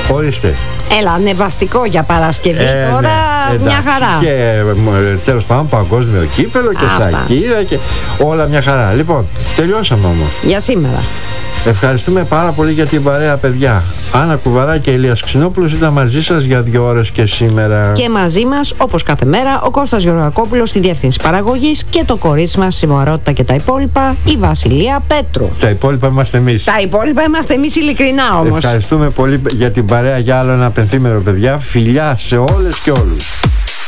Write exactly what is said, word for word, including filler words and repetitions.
Ορίστε. Έλα, ανεβαστικό για Παρασκευή Ε, τώρα, ναι, μια εντάξει. χαρά. Και ε, τέλος πάντων παγκόσμιο κύπελο και Άπα. Σακύρα και όλα μια χαρά. Λοιπόν, τελειώσαμε όμως. Για σήμερα. Ευχαριστούμε πάρα πολύ για την παρέα, παιδιά. Άννα Κουβαρά και Ηλίας Ξινόπουλος ήταν μαζί σας για δύο ώρες και σήμερα. Και μαζί μας, όπως κάθε μέρα, ο Κώστας Γεωργακόπουλος στη Διεύθυνση Παραγωγής και το κορίτσι μας, η Μωρότητα και τα υπόλοιπα, η Βασιλεία Πέτρου. Τα υπόλοιπα είμαστε εμείς. Τα υπόλοιπα είμαστε εμείς, ειλικρινά όμως. Ευχαριστούμε πολύ για την παρέα για άλλο ένα πενθήμερο, παιδιά. Φιλιά σε όλες και όλους.